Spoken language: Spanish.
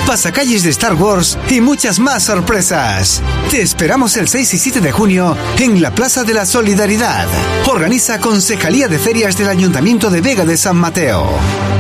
pasacalles de Star Wars y muchas más sorpresas. Te esperamos el 6 y 7 de junio en la Plaza de la Solidaridad. Organiza Concejalía de Ferias del Ayuntamiento de Vega de San Mateo.